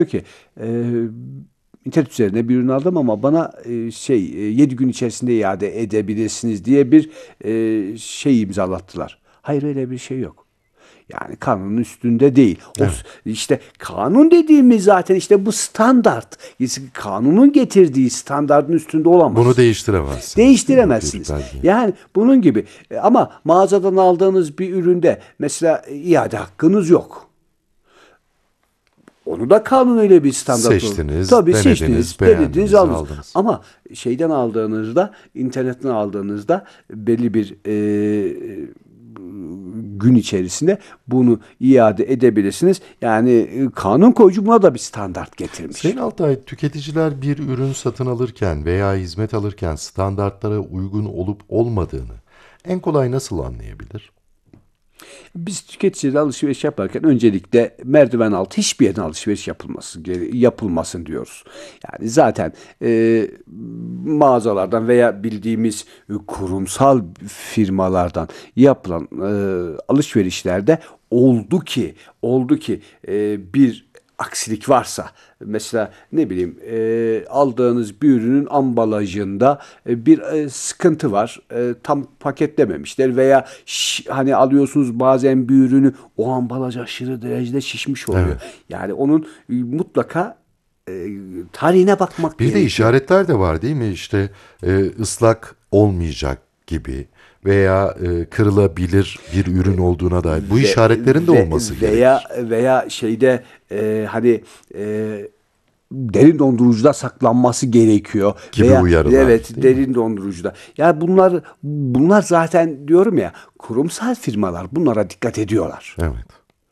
ki e, internet üzerine bir ürün aldım ama bana 7 gün içerisinde iade edebilirsiniz diye bir şey imzalattılar. Hayır, öyle bir şey yok. Yani kanunun üstünde değil. Evet. İşte kanun dediğimiz zaten işte bu standart. Kanunun getirdiği standardın üstünde Bunu olamaz. değiştiremezsiniz değil mi bir Değiştiremezsiniz. belgeyi? Yani bunun gibi. Ama mağazadan aldığınız bir üründe mesela iade hakkınız yok. Onu da kanun öyle bir standart olur. Seçtiniz, Tabii denediniz, seçtiniz, denediniz, beğendiniz, aldınız. aldınız. Ama şeyden aldığınızda, internetten aldığınızda belli bir gün içerisinde bunu iade edebilirsiniz. Yani kanun koyucu buna da bir standart Sayın getirmiş. Altay, tüketiciler bir ürün satın alırken veya hizmet alırken standartlara uygun olup olmadığını en kolay nasıl anlayabilir? Biz tüketiciyle alışveriş yaparken öncelikle merdiven altı hiçbir yerden alışveriş yapılmasın diyoruz. Yani zaten mağazalardan veya bildiğimiz kurumsal firmalardan yapılan alışverişlerde oldu ki bir aksilik varsa, mesela ne bileyim, aldığınız bir ürünün ambalajında bir sıkıntı var. Tam paketlememişler veya hani alıyorsunuz bazen bir ürünü, o ambalaj aşırı derecede şişmiş oluyor. Evet. Yani onun mutlaka tarihine bakmak Bir de gerekiyor. işaretler de var değil mi? İşte ıslak olmayacak gibi veya kırılabilir bir ürün olduğuna dair. Bu ve, işaretlerin de ve olması veya gerekir. veya şeyde hani derin dondurucuda saklanması gerekiyor Gibi veya uyarılar evet, değil mi? derin dondurucuda. Ya bunlar zaten diyorum ya, kurumsal firmalar bunlara dikkat ediyorlar. Evet.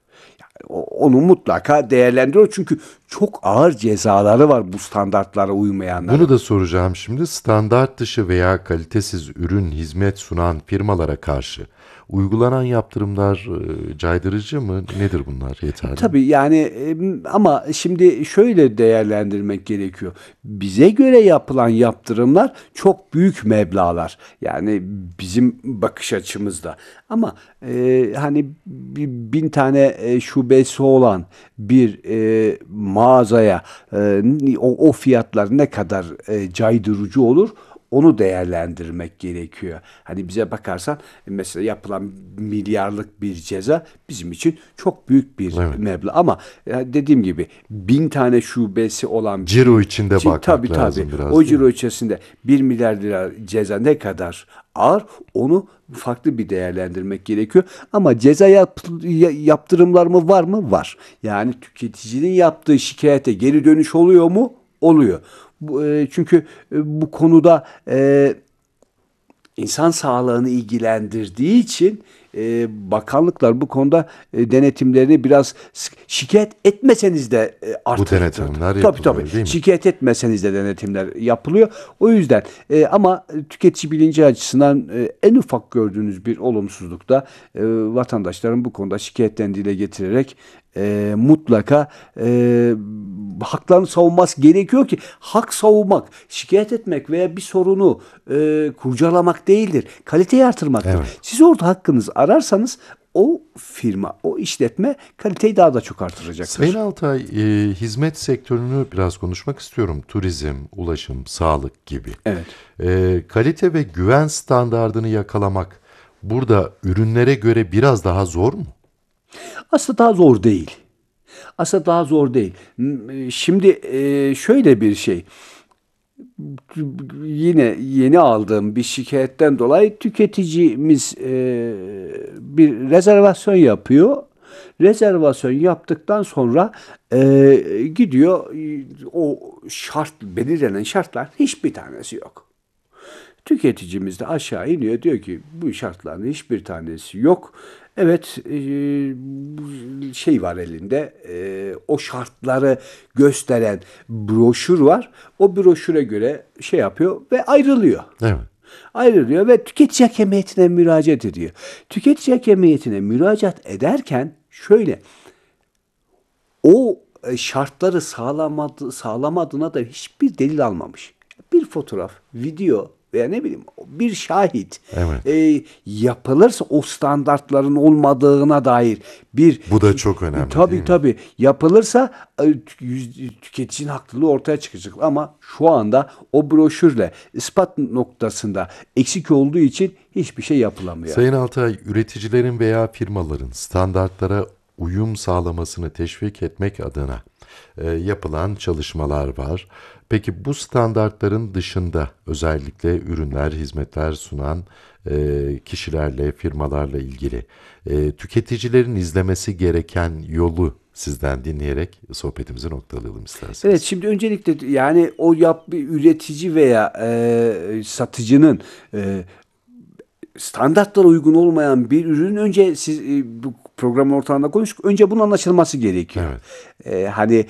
Onu mutlaka değerlendiriyor çünkü çok ağır cezaları var bu standartlara Bunu uymayanların. da soracağım şimdi. Standart dışı veya kalitesiz ürün, hizmet sunan firmalara karşı uygulanan yaptırımlar caydırıcı mı? Nedir bunlar? Yeterli mi? Tabii yani, ama şimdi şöyle değerlendirmek gerekiyor. Bize göre yapılan yaptırımlar çok büyük meblağlar. Yani bizim bakış açımızda. Ama hani 1.000 tane şubesi olan bir mağazaya o fiyatlar ne kadar caydırıcı olur? Onu değerlendirmek gerekiyor. Hani bize bakarsan mesela yapılan milyarlık bir ceza bizim için çok büyük bir Evet. meblağ. Ama dediğim gibi 1.000 tane şubesi olan Ciro bir içinde tabii bakmak tabii, lazım biraz o değil mi? ciro içerisinde 1 milyar lira ceza ne kadar ağır, onu farklı bir değerlendirmek gerekiyor. Ama yaptırımlar mı var mı? Var. Yani tüketicinin yaptığı şikayete geri dönüş oluyor mu? Oluyor. Çünkü bu konuda insan sağlığını ilgilendirdiği için bakanlıklar bu konuda denetimlerini biraz şikayet etmeseniz de Bu artırdı. denetimler Tabii tabii. yapılıyor değil mi? Şikayet etmeseniz de denetimler yapılıyor. O yüzden ama tüketici bilinci açısından en ufak gördüğünüz bir olumsuzlukta vatandaşların bu konuda şikayetlerini dile getirerek mutlaka haklarını savunması gerekiyor ki, hak savunmak, şikayet etmek veya bir sorunu kurcalamak değildir. Kaliteyi artırmaktır. Evet. Siz orada hakkınızı ararsanız o firma, o işletme kaliteyi daha da çok Sayın artıracaktır. Altay, hizmet sektörünü biraz konuşmak istiyorum. Turizm, ulaşım, sağlık gibi. Evet. Kalite ve güven standardını yakalamak burada ürünlere göre biraz daha zor mu? Aslında daha zor değil. Aslında daha zor değil. Şimdi şöyle bir şey. Yine yeni aldığım bir şikayetten dolayı tüketicimiz bir rezervasyon yapıyor. Rezervasyon yaptıktan sonra gidiyor, o belirlenen şartlar hiçbir tanesi yok. Tüketicimiz de aşağı iniyor, diyor ki bu şartların hiçbir tanesi yok. Evet, şey var elinde, o şartları gösteren broşür var. O broşüre göre şey yapıyor ve ayrılıyor. Evet. Ayrılıyor ve tüketici hakemiyetine müracaat ediyor. Tüketici hakemiyetine müracaat ederken şöyle, o şartları sağlamadığına da hiçbir delil almamış. Bir fotoğraf, video veya ne bileyim bir şahit Evet. yapılırsa o standartların olmadığına dair bir Bu da çok önemli, değil tabii mi? tabii yapılırsa tüketicinin haklılığı ortaya çıkacak ama şu anda o broşürle ispat noktasında eksik olduğu için hiçbir şey yapılamıyor. Sayın Altay, üreticilerin veya firmaların standartlara uyum sağlamasını teşvik etmek adına yapılan çalışmalar var. Peki bu standartların dışında özellikle ürünler, hizmetler sunan kişilerle, firmalarla ilgili tüketicilerin izlemesi gereken yolu sizden dinleyerek sohbetimizi noktalayalım Evet, isterseniz. şimdi öncelikle yani o üretici veya satıcının standartlara uygun olmayan bir ürün önce siz bu programın ortamında konuştuk. Önce bunun anlaşılması gerekiyor. Evet. Hani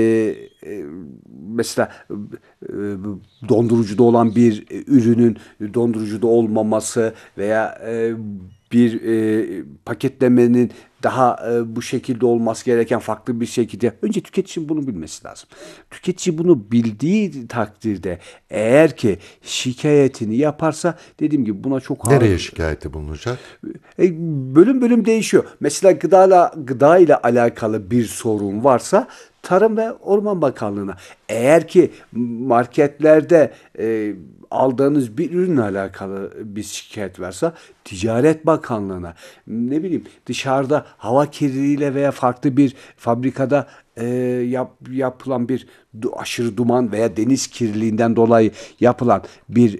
mesela dondurucuda olan bir ürünün dondurucuda olmaması veya bir paketlemenin daha bu şekilde olması gereken farklı bir şekilde önce tüketicinin bunu bilmesi lazım. Tüketici bunu bildiği takdirde eğer ki şikayetini yaparsa dediğim gibi buna çok ağır Nereye şikayette bulunacak? bölüm bölüm değişiyor. Mesela gıda ile alakalı bir sorun varsa Tarım ve Orman Bakanlığı'na. Eğer ki marketlerde aldığınız bir ürünle alakalı bir şikayet varsa Ticaret Bakanlığı'na. Ne bileyim dışarıda hava kirliliğiyle veya farklı bir fabrikada yapılan bir aşırı duman veya deniz kirliliğinden dolayı yapılan bir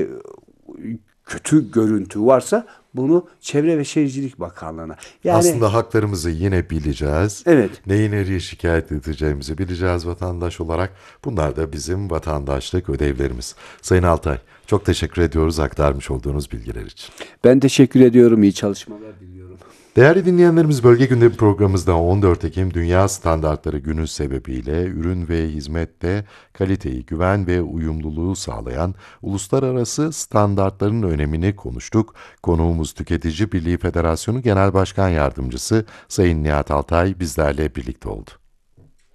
kötü görüntü varsa bunu Çevre ve Şehircilik Bakanlığı'na. Yani Aslında haklarımızı yine bileceğiz. evet. Neyi nereye şikayet edeceğimizi bileceğiz vatandaş olarak. Bunlar da bizim vatandaşlık ödevlerimiz. Sayın Altay, çok teşekkür ediyoruz aktarmış olduğunuz bilgiler için. Ben teşekkür ediyorum. İyi çalışmalar diliyorum. Değerli dinleyenlerimiz, Bölge Gündemi programımızda 14 Ekim Dünya Standartları Günü sebebiyle ürün ve hizmette kaliteyi, güven ve uyumluluğu sağlayan uluslararası standartların önemini konuştuk. Konuğumuz Tüketici Birliği Federasyonu Genel Başkan Yardımcısı Sayın Nihat Altay bizlerle birlikte oldu.